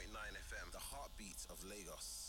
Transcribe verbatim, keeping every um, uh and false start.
point nine F M, the heartbeat of Lagos.